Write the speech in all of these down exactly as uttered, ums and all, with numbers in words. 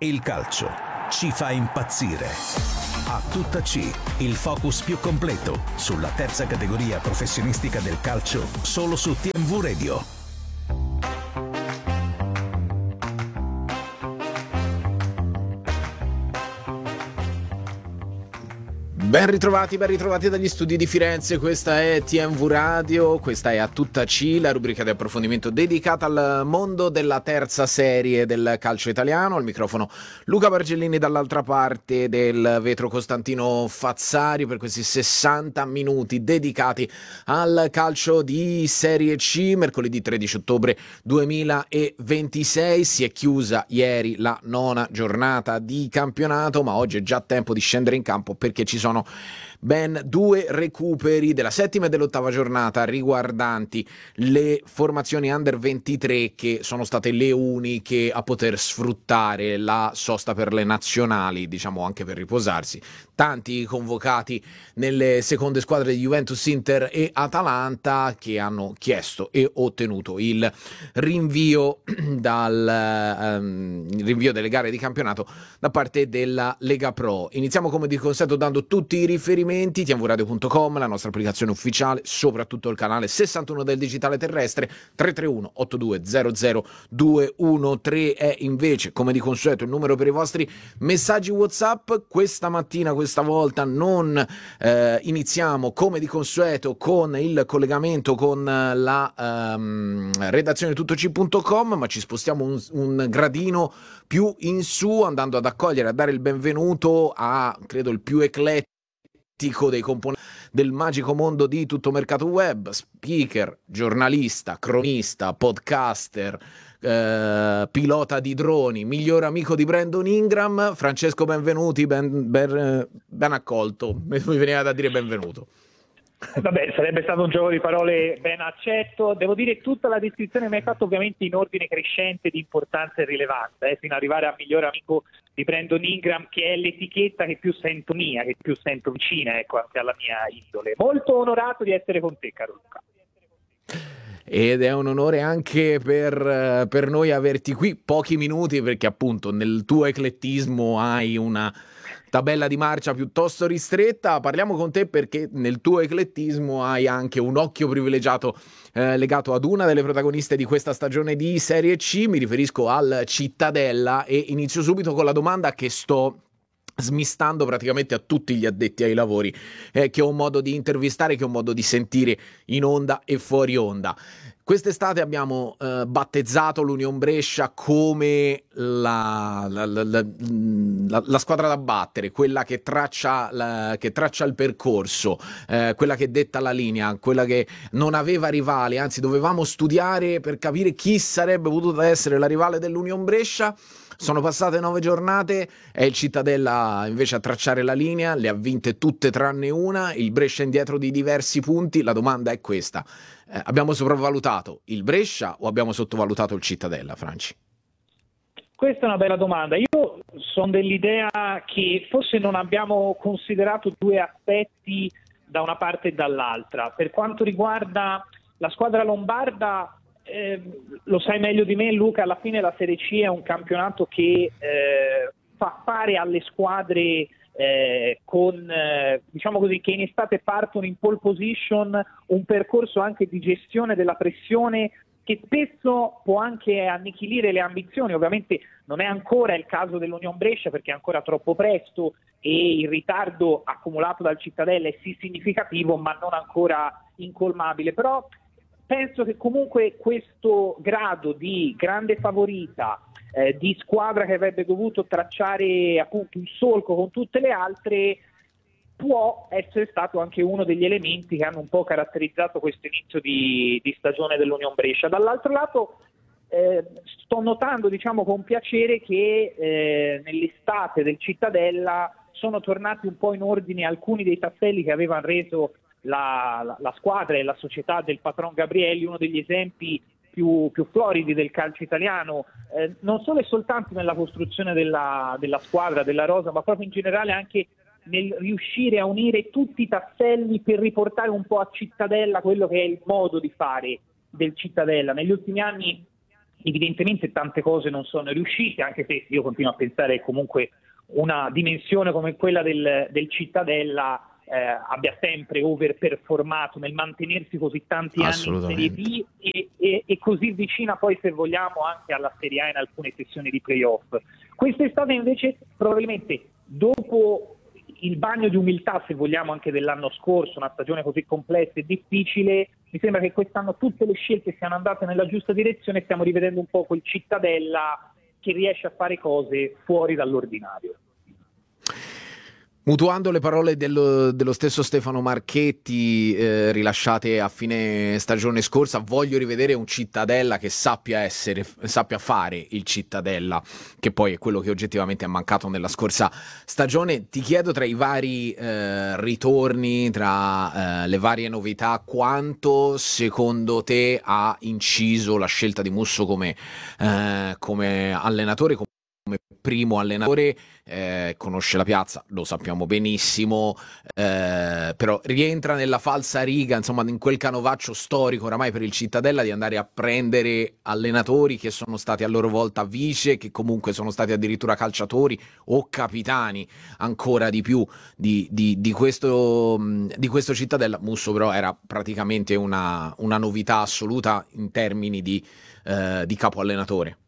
Il calcio ci fa impazzire. A tutta C, il focus più completo sulla terza categoria professionistica del calcio, solo su T M V Radio. Ben ritrovati, ben ritrovati dagli studi di Firenze. Questa è T M V Radio, questa è A Tutta C, la rubrica di approfondimento dedicata al mondo della terza serie del calcio italiano. Al microfono Luca Bargellini, dall'altra parte del vetro Costantino Fazzari, per questi sessanta minuti dedicati al calcio di Serie C. Mercoledì tredici ottobre duemilaventisei si è chiusa ieri la nona giornata di campionato, ma oggi è già tempo di scendere in campo perché ci sono ben due recuperi della settima e dell'ottava giornata riguardanti le formazioni under ventitré, che sono state le uniche a poter sfruttare la sosta per le nazionali, diciamo anche per riposarsi. Tanti convocati nelle seconde squadre di Juventus, Inter e Atalanta, che hanno chiesto e ottenuto il rinvio dal um, rinvio delle gare di campionato da parte della Lega Pro. Iniziamo come di consueto dando tutti i riferimenti: t m v radio punto com, la nostra applicazione ufficiale, soprattutto il canale sessantuno del digitale terrestre. Tre tre uno otto due zero zero due uno tre è invece come di consueto il numero per i vostri messaggi WhatsApp. Questa mattina, questa volta non eh, iniziamo come di consueto con il collegamento con la ehm, redazione tuttoc punto com, ma ci spostiamo un, un gradino più in su, andando ad accogliere, a dare il benvenuto a, credo, il più eclettico dei componenti del magico mondo di Tutto Mercato Web: speaker, giornalista, cronista, podcaster, eh, pilota di droni, miglior amico di Brandon Ingram. Francesco, benvenuti, ben, ben, ben accolto. Mi veniva da dire benvenuto. Vabbè, sarebbe stato un gioco di parole ben accetto. Devo dire, tutta la descrizione mi hai fatto ovviamente in ordine crescente di importanza e rilevanza, eh, fino ad arrivare a miglior amico di Brandon Ingram, che è l'etichetta che più sento mia, che più sento vicina, ecco, anche alla mia idole. Molto onorato di essere con te, caro Luca. Ed è un onore anche per, per noi averti qui pochi minuti, perché appunto nel tuo eclettismo hai una tabella di marcia piuttosto ristretta. Parliamo con te perché nel tuo eclettismo hai anche un occhio privilegiato eh, legato ad una delle protagoniste di questa stagione di Serie C. Mi riferisco al Cittadella, e inizio subito con la domanda che sto smistando praticamente a tutti gli addetti ai lavori, eh, che ho un modo di intervistare, che ho un modo di sentire in onda e fuori onda. Quest'estate abbiamo eh, battezzato l'Union Brescia come la, la, la, la, la, la squadra da battere, quella che traccia, la, che traccia il percorso, eh, quella che detta la linea, quella che non aveva rivali, anzi dovevamo studiare per capire chi sarebbe potuta essere la rivale dell'Union Brescia. Sono passate nove giornate, è il Cittadella invece a tracciare la linea, le ha vinte tutte tranne una, il Brescia indietro di diversi punti. La domanda è questa: eh, abbiamo sopravvalutato il Brescia o abbiamo sottovalutato il Cittadella, Franci? Questa è una bella domanda. Io sono dell'idea che forse non abbiamo considerato due aspetti da una parte e dall'altra. Per quanto riguarda la squadra lombarda, Eh, lo sai meglio di me, Luca, alla fine la Serie C è un campionato che eh, fa fare alle squadre eh, con eh, diciamo così, che in estate partono in pole position, un percorso anche di gestione della pressione che spesso può anche annichilire le ambizioni. Ovviamente non è ancora il caso dell'Union Brescia, perché è ancora troppo presto e il ritardo accumulato dal Cittadella è sì significativo, ma non ancora incolmabile. Però penso che comunque questo grado di grande favorita, eh, di squadra che avrebbe dovuto tracciare appunto un solco con tutte le altre, può essere stato anche uno degli elementi che hanno un po' caratterizzato questo inizio di, di stagione dell'Union Brescia. Dall'altro lato eh, sto notando, diciamo con piacere, che eh, nell'estate del Cittadella sono tornati un po' in ordine alcuni dei tasselli che avevano reso La, la, la squadra e la società del patron Gabrielli uno degli esempi più, più floridi del calcio italiano, eh, non solo e soltanto nella costruzione della, della squadra, della rosa, ma proprio in generale anche nel riuscire a unire tutti i tasselli per riportare un po' a Cittadella quello che è il modo di fare del Cittadella. Negli ultimi anni evidentemente tante cose non sono riuscite, anche se io continuo a pensare che comunque una dimensione come quella del, del Cittadella eh, abbia sempre overperformato nel mantenersi così tanti anni in Serie B e, e, e così vicina poi, se vogliamo, anche alla Serie A in alcune sessioni di playoff. Quest'estate invece, probabilmente dopo il bagno di umiltà, se vogliamo, anche dell'anno scorso, una stagione così complessa e difficile, mi sembra che quest'anno tutte le scelte siano andate nella giusta direzione e stiamo rivedendo un po' quel Cittadella che riesce a fare cose fuori dall'ordinario. Mutuando le parole dello, dello stesso Stefano Marchetti eh, rilasciate a fine stagione scorsa, voglio rivedere un Cittadella che sappia essere, sappia fare il Cittadella, che poi è quello che oggettivamente è mancato nella scorsa stagione. Ti chiedo, tra i vari eh, ritorni, tra eh, le varie novità, quanto secondo te ha inciso la scelta di Musso come, eh, come allenatore, come primo allenatore, eh, conosce la piazza, lo sappiamo benissimo, eh, però rientra nella falsa riga, insomma, in quel canovaccio storico oramai per il Cittadella di andare a prendere allenatori che sono stati a loro volta vice, che comunque sono stati addirittura calciatori o capitani, ancora di più di, di, di, questo, di questo Cittadella. Musso però era praticamente una, una novità assoluta in termini di, eh, di capo allenatore.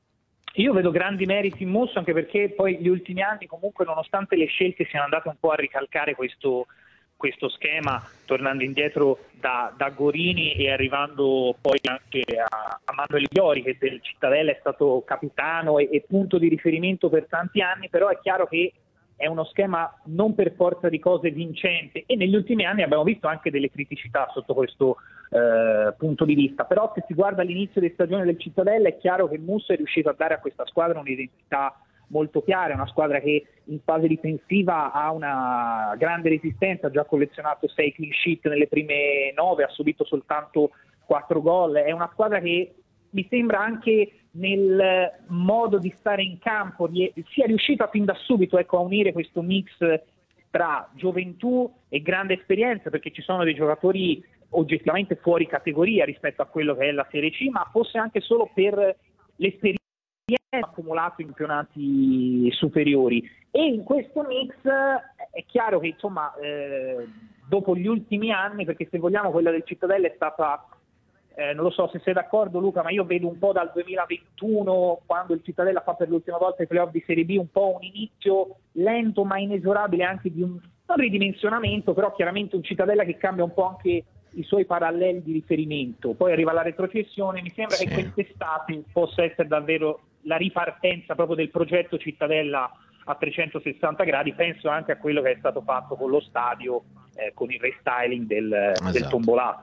Io vedo grandi meriti in Musso, anche perché poi gli ultimi anni comunque, nonostante le scelte, siano andate un po' a ricalcare questo, questo schema, tornando indietro da, da Gorini e arrivando poi anche a, a Manuel Iori, che del Cittadella è stato capitano e, e punto di riferimento per tanti anni, però è chiaro che è uno schema non per forza di cose vincente, e negli ultimi anni abbiamo visto anche delle criticità sotto questo eh, punto di vista. Però se si guarda all'inizio di stagione del Cittadella è chiaro che Musso è riuscito a dare a questa squadra un'identità molto chiara, una squadra che in fase difensiva ha una grande resistenza, ha già collezionato sei clean sheet nelle prime nove, ha subito soltanto quattro gol, è una squadra che mi sembra anche nel modo di stare in campo sia riuscita fin da subito, ecco, a unire questo mix tra gioventù e grande esperienza, perché ci sono dei giocatori oggettivamente fuori categoria rispetto a quello che è la Serie C, ma fosse anche solo per l'esperienza accumulata in campionati superiori. E in questo mix è chiaro che, insomma, eh, dopo gli ultimi anni, perché se vogliamo quella del Cittadella è stata, Eh, non lo so se sei d'accordo Luca, ma io vedo un po' dal duemilaventuno, quando il Cittadella fa per l'ultima volta i playoff di Serie B, un po' un inizio lento ma inesorabile anche di un non ridimensionamento, però chiaramente un Cittadella che cambia un po' anche i suoi paralleli di riferimento. Poi arriva la retrocessione, mi sembra sì. che quest'estate possa essere davvero la ripartenza proprio del progetto Cittadella a trecentosessanta gradi. Penso anche a quello che è stato fatto con lo stadio, eh, con il restyling del, esatto. del tombolato.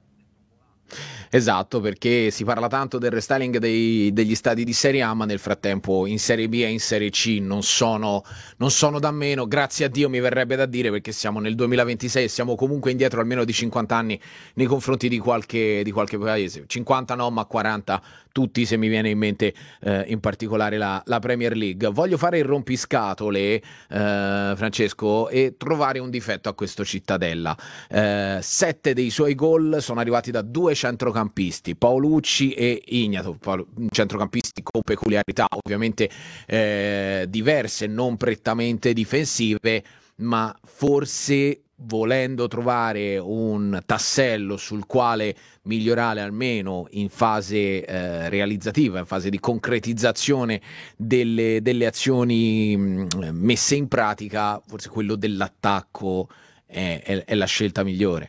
Esatto, perché si parla tanto del restyling dei, degli stadi di Serie A, ma nel frattempo in Serie B e in Serie C non sono, non sono da meno, grazie a Dio mi verrebbe da dire, perché siamo nel duemilaventisei e siamo comunque indietro almeno di cinquanta anni nei confronti di qualche, di qualche paese, cinquanta no, ma quaranta tutti, se mi viene in mente eh, in particolare la, la Premier League. Voglio fare il rompiscatole, eh, Francesco, e trovare un difetto a questo Cittadella. Eh, sette dei suoi gol sono arrivati da due centrocampisti, Paolucci e Ignato, centrocampisti con peculiarità ovviamente eh, diverse, non prettamente difensive, ma forse volendo trovare un tassello sul quale migliorare almeno in fase eh, realizzativa, in fase di concretizzazione delle, delle azioni mh, messe in pratica, forse quello dell'attacco è, è, è la scelta migliore.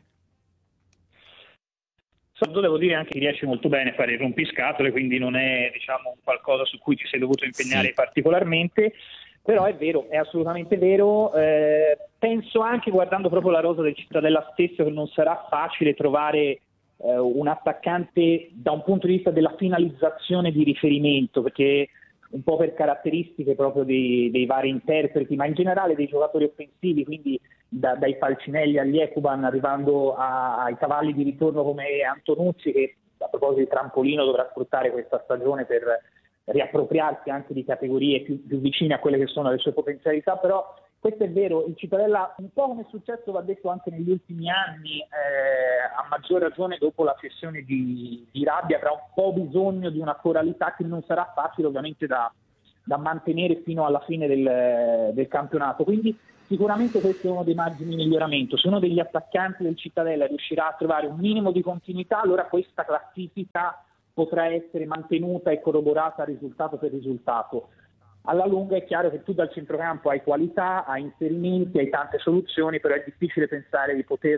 Devo dire anche che riesce molto bene a fare il rompiscatole, quindi non è, diciamo, un qualcosa su cui ti sei dovuto impegnare sì. particolarmente, però è vero, è assolutamente vero. Eh, penso anche, guardando proprio la rosa del Cittadella stesso, che non sarà facile trovare eh, un attaccante da un punto di vista della finalizzazione di riferimento, perché un po' per caratteristiche proprio dei, dei vari interpreti, ma in generale dei giocatori offensivi, quindi da, dai Falcinelli agli Ekuban, arrivando a, ai cavalli di ritorno come Antonuzzi, che a proposito di trampolino dovrà sfruttare questa stagione per riappropriarsi anche di categorie più, più vicine a quelle che sono le sue potenzialità. Però questo è vero, il Cittadella, un po' come è successo, va detto, anche negli ultimi anni, eh, a maggior ragione dopo la cessione di, di Rabbia, avrà un po' bisogno di una coralità che non sarà facile ovviamente da, da mantenere fino alla fine del, del campionato. Quindi sicuramente questo è uno dei margini di miglioramento. Se uno degli attaccanti del Cittadella riuscirà a trovare un minimo di continuità, allora questa classifica potrà essere mantenuta e corroborata risultato per risultato. Alla lunga è chiaro che tu dal centrocampo hai qualità, hai inserimenti, hai tante soluzioni, però è difficile pensare di poter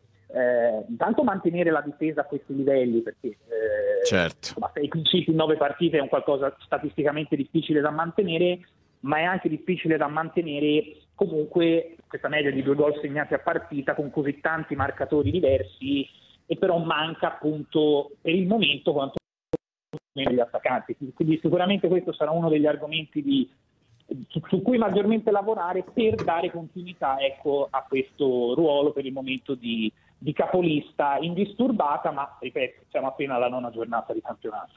eh, intanto mantenere la difesa a questi livelli, perché eh, certo. insomma, sei clean in nove partite è un qualcosa statisticamente difficile da mantenere, ma è anche difficile da mantenere comunque questa media di due gol segnati a partita con così tanti marcatori diversi, e però manca appunto per il momento quanto degli attaccanti, quindi sicuramente questo sarà uno degli argomenti di, su, su cui maggiormente lavorare per dare continuità, ecco, a questo ruolo per il momento di, di capolista indisturbata, ma ripeto, siamo appena alla nona giornata di campionato.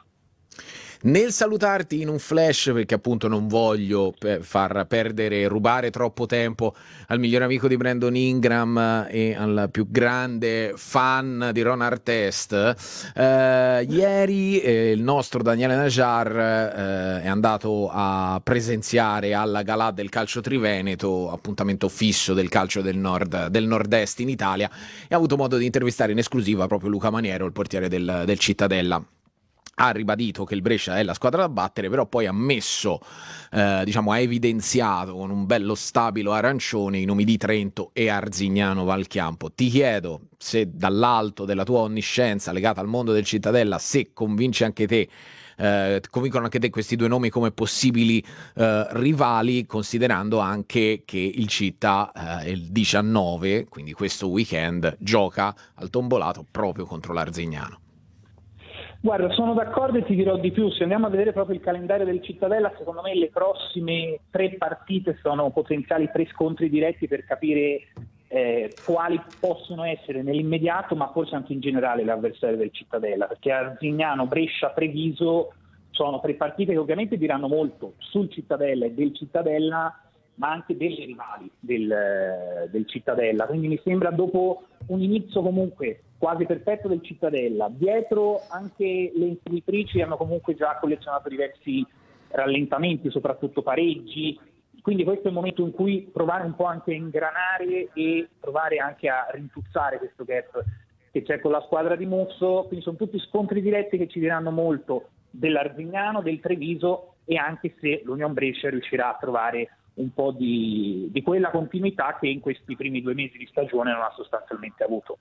Nel salutarti in un flash, perché appunto non voglio per far perdere, rubare troppo tempo al miglior amico di Brandon Ingram e al più grande fan di Ron Artest, eh, ieri eh, il nostro Daniele Najar eh, è andato a presenziare alla Galà del Calcio Triveneto, appuntamento fisso del calcio del nord, del nord-est in Italia, e ha avuto modo di intervistare in esclusiva proprio Luca Maniero, il portiere del, del Cittadella. Ha ribadito che il Brescia è la squadra da battere, però poi ha messo, eh, diciamo, ha evidenziato con un bello stabilo arancione i nomi di Trento e Arzignano Valchiampo. Ti chiedo se dall'alto della tua onniscienza legata al mondo del Cittadella, se convince anche te, eh, convincono anche te questi due nomi come possibili eh, rivali, considerando anche che il Città eh, il diciannove, quindi questo weekend, gioca al Tombolato proprio contro l'Arzignano. Guarda, sono d'accordo e ti dirò di più. Se andiamo a vedere proprio il calendario del Cittadella, secondo me le prossime tre partite sono potenziali tre scontri diretti per capire eh, quali possono essere nell'immediato, ma forse anche in generale, l'avversario del Cittadella, perché Arzignano, Brescia, Treviso sono tre partite che ovviamente diranno molto sul Cittadella e del Cittadella, ma anche delle rivali del, del Cittadella. Quindi mi sembra, dopo un inizio comunque quasi perfetto del Cittadella, dietro anche le inseguitrici hanno comunque già collezionato diversi rallentamenti, soprattutto pareggi, quindi questo è il momento in cui provare un po' anche a ingranare e provare anche a rintuzzare questo gap che c'è con la squadra di Musso. Quindi sono tutti scontri diretti che ci diranno molto dell'Arzignano, del Treviso, e anche se l'Union Brescia riuscirà a trovare un po' di, di quella continuità che in questi primi due mesi di stagione non ha sostanzialmente avuto.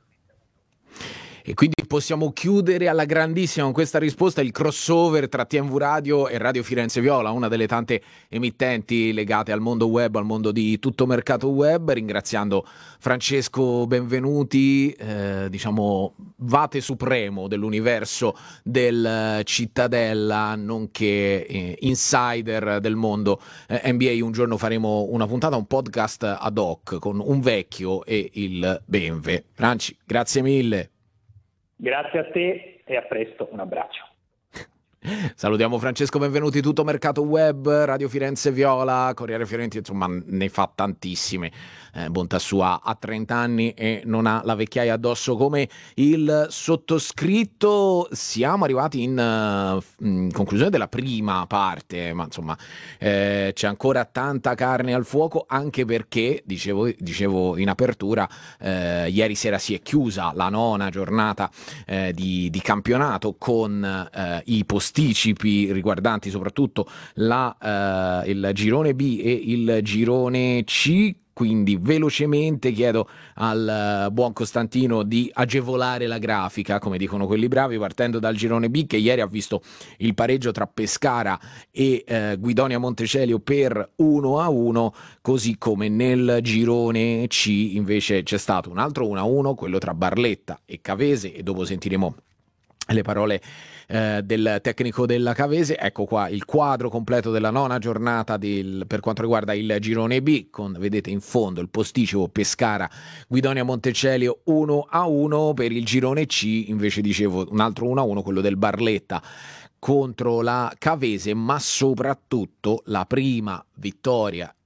E quindi possiamo chiudere alla grandissima con questa risposta il crossover tra T M V Radio e Radio Firenze Viola, una delle tante emittenti legate al mondo web, al mondo di tutto mercato web, ringraziando Francesco Benvenuti, eh, diciamo vate supremo dell'universo del Cittadella, nonché eh, insider del mondo eh, N B A. Un giorno faremo una puntata, un podcast ad hoc con un vecchio e il Benve. Franci, grazie mille. Grazie a te e a presto, un abbraccio. Salutiamo Francesco Benvenuti, tutto mercato web, Radio Firenze Viola, Corriere Fiorentino, insomma ne fa tantissime, eh, bontà sua, ha trenta anni e non ha la vecchiaia addosso come il sottoscritto. Siamo arrivati in, uh, in conclusione della prima parte, ma insomma eh, c'è ancora tanta carne al fuoco, anche perché, dicevo, dicevo in apertura, eh, ieri sera si è chiusa la nona giornata eh, di, di campionato con eh, i posticipi riguardanti soprattutto la, eh, il girone B e il girone C. Quindi velocemente chiedo al uh, buon Costantino di agevolare la grafica, come dicono quelli bravi, partendo dal girone B, che ieri ha visto il pareggio tra Pescara e uh, Guidonia Montecelio per uno a uno, così come nel girone C invece c'è stato un altro uno a uno, quello tra Barletta e Cavese, e dopo sentiremo le parole eh, del tecnico della Cavese. Ecco qua il quadro completo della nona giornata del, per quanto riguarda il girone B, con, vedete in fondo, il posticipo Pescara Guidonia Montecelio uno a uno. Per il girone C invece dicevo un altro uno a uno, quello del Barletta contro la Cavese, ma soprattutto la prima vittoria in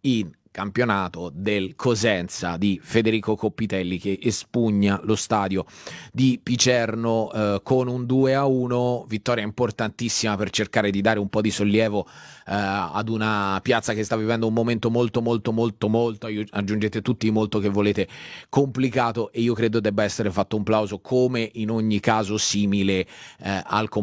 campionato del Cosenza di Federico Coppitelli, che espugna lo stadio di Picerno eh, con un due a uno, vittoria importantissima per cercare di dare un po' di sollievo eh, ad una piazza che sta vivendo un momento molto molto molto molto, aggiungete tutti molto che volete, complicato, e io credo debba essere fatto un plauso come in ogni caso simile eh, al comportamento